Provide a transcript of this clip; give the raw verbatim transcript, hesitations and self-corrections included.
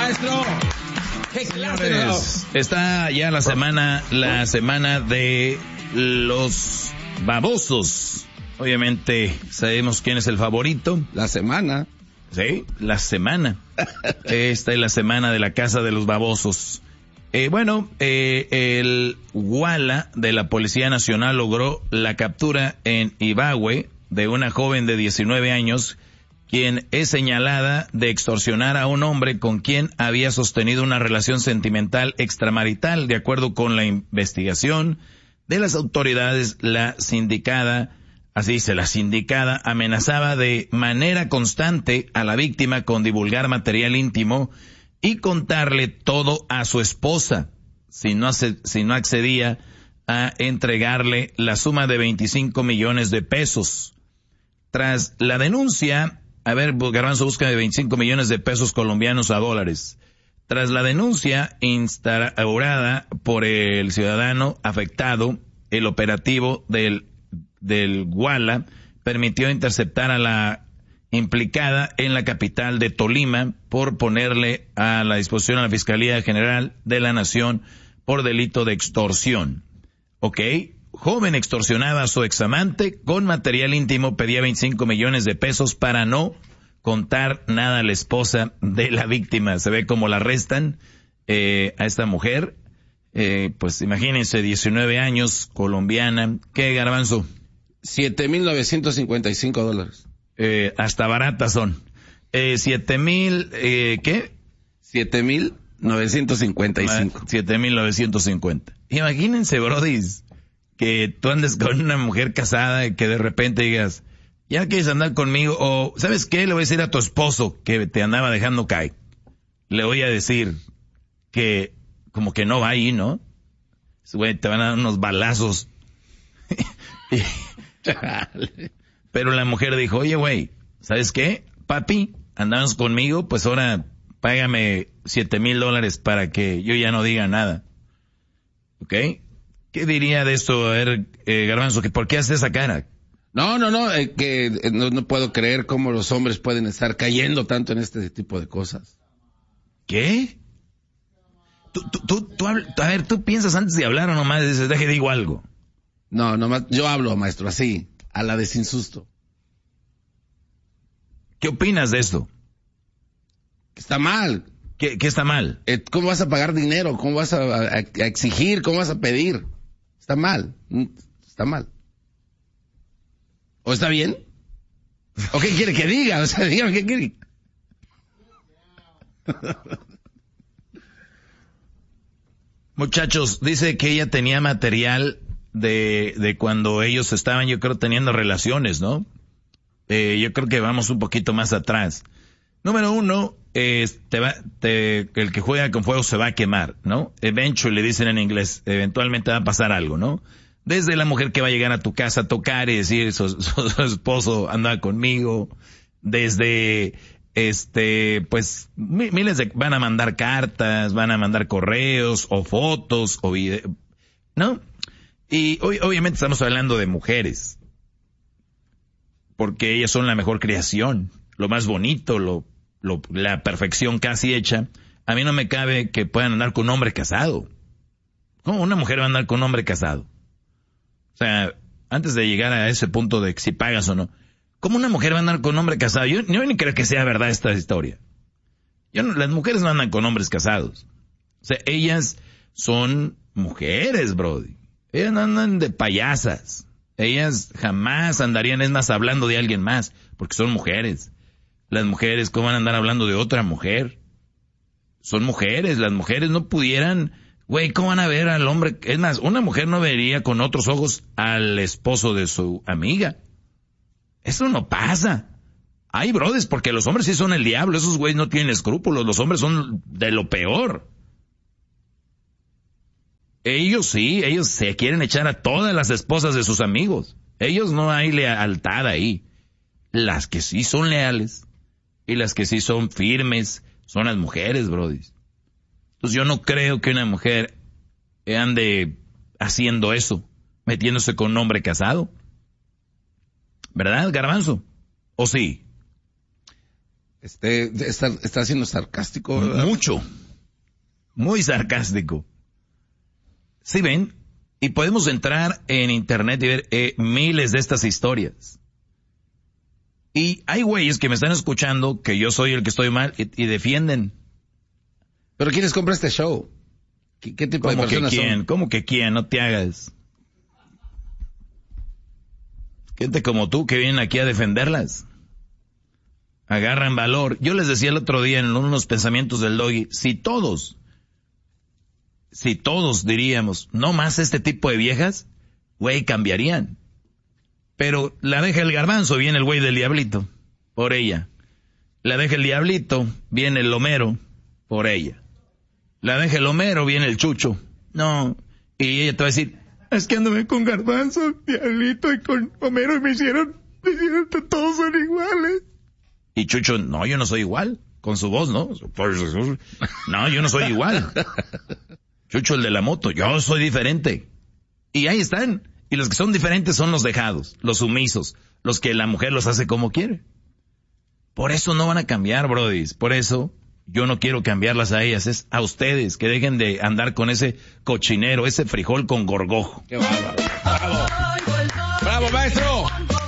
maestro. ¡Qué clase! Señores, está ya la semana, la semana de los babosos. Obviamente sabemos quién es el favorito. La semana. Sí, la semana. Esta es la semana de la casa de los babosos. Eh, bueno, eh, el Guala de la Policía Nacional logró la captura en Ibague de una joven de diecinueve años, quien es señalada de extorsionar a un hombre con quien había sostenido una relación sentimental extramarital. De acuerdo con la investigación de las autoridades, la sindicada, así dice, la sindicada amenazaba de manera constante a la víctima con divulgar material íntimo y contarle todo a su esposa si no, si no accedía a entregarle la suma de veinticinco millones de pesos. Tras la denuncia, a ver, Garbanzo busca de veinticinco millones de pesos colombianos a dólares. Tras la denuncia instaurada por el ciudadano afectado, el operativo del, del Guala permitió interceptar a la implicada en la capital de Tolima por ponerle a la disposición a la Fiscalía General de la Nación por delito de extorsión. Ok, joven extorsionaba a su examante con material íntimo, pedía veinticinco millones de pesos para no contar nada a la esposa de la víctima. Se ve cómo la arrestan eh, a esta mujer. Eh, pues imagínense, diecinueve años, colombiana. ¿Qué, Garbanzo? siete mil novecientos cincuenta y cinco dólares. Eh, hasta baratas son. Eh, siete mil, eh, ¿qué? siete mil novecientos cincuenta y cinco. siete mil novecientos cincuenta. Imagínense, brodis, que tú andes con una mujer casada y que de repente digas, ya quieres andar conmigo, o, ¿sabes qué? Le voy a decir a tu esposo que te andaba dejando caer. Le voy a decir que, como que no va ahí, ¿no? Güey, te van a dar unos balazos. y, Pero la mujer dijo, oye, güey, ¿sabes qué? Papi, andamos conmigo, pues ahora págame siete mil dólares para que yo ya no diga nada. ¿Ok? ¿Qué diría de esto, a ver, eh, Garbanzo? ¿Que ¿Por qué hace esa cara? No, no, no, eh, que eh, no, no puedo creer cómo los hombres pueden estar cayendo tanto en este tipo de cosas. ¿Qué? Tú, tú, tú, tú habl- a ver, tú piensas antes de hablar o nomás dices, deje, digo algo. No, nomás, yo hablo, maestro, así, a la de sin susto. ¿Qué opinas de esto? Está mal. ¿Qué, qué está mal? Eh, ¿Cómo vas a pagar dinero? ¿Cómo vas a, a, a exigir? ¿Cómo vas a pedir? Está mal. Está mal. ¿O está bien? ¿O qué quiere que diga? O sea, dígame qué quiere. Muchachos, dice que ella tenía material de, de cuando ellos estaban, yo creo, teniendo relaciones, ¿no? Eh, yo creo que vamos un poquito más atrás. Número uno, eh, te va, te, el que juega con fuego se va a quemar, ¿no? Eventually, le dicen en inglés, eventualmente va a pasar algo, ¿no? Desde la mujer que va a llegar a tu casa a tocar y decir, su, su, su esposo anda conmigo, desde, este, pues, miles de, van a mandar cartas, van a mandar correos, o fotos, o videos, ¿no? Y hoy, obviamente estamos hablando de mujeres, porque ellas son la mejor creación, lo más bonito, lo, lo, la perfección casi hecha. A mí no me cabe que puedan andar con un hombre casado. ¿Cómo una mujer va a andar con un hombre casado? O sea, antes de llegar a ese punto de si pagas o no, ¿cómo una mujer va a andar con un hombre casado? Yo, yo ni creo que sea verdad esta historia. Yo no, las mujeres no andan con hombres casados. O sea, ellas son mujeres, brody. Ellas no andan de payasas. Ellas jamás andarían, es más, hablando de alguien más, porque son mujeres. Las mujeres, ¿cómo van a andar hablando de otra mujer? Son mujeres, las mujeres no pudieran, güey, ¿cómo van a ver al hombre? Es más, una mujer no vería con otros ojos al esposo de su amiga. Eso no pasa. Hay brothers, porque los hombres sí son el diablo, esos güeyes no tienen escrúpulos, los hombres son de lo peor. Ellos sí, ellos se quieren echar a todas las esposas de sus amigos. Ellos no hay lealtad ahí. Las que sí son leales y las que sí son firmes son las mujeres, brody. Entonces yo no creo que una mujer ande haciendo eso, metiéndose con un hombre casado. ¿Verdad, Garbanzo? ¿O sí? Este, está, está siendo sarcástico, ¿verdad? Mucho. Muy sarcástico. ¿Sí ven? Y podemos entrar en internet y ver eh, miles de estas historias. Y hay güeyes que me están escuchando que yo soy el que estoy mal y, y defienden. ¿Pero quiénes compran este show? ¿Qué, qué tipo de ¿Cómo que personas quién? son? ¿Cómo que quién? No te hagas. Gente como tú que vienen aquí a defenderlas. Agarran valor. Yo les decía el otro día en unos pensamientos del Doggy, si todos, si todos diríamos, no más este tipo de viejas, güey, cambiarían. Pero la deja el Garbanzo, viene el güey del Diablito, por ella. La deja el Diablito, viene el Homero, por ella. La deja el Homero, viene el Chucho. No. Y ella te va a decir, es que anduve con Garbanzo, Diablito y con Homero y me hicieron, me hicieron, todos son iguales. Y Chucho, no, yo no soy igual. Con su voz, ¿no? No, yo no soy igual. Chucho, el de la moto, yo soy diferente. Y ahí están. Y los que son diferentes son los dejados, los sumisos, los que la mujer los hace como quiere. Por eso no van a cambiar, brodis. Por eso yo no quiero cambiarlas a ellas. Es a ustedes que dejen de andar con ese cochinero, ese frijol con gorgojo. ¡Qué bárbaro! ¡Bravo! ¡Bravo, maestro!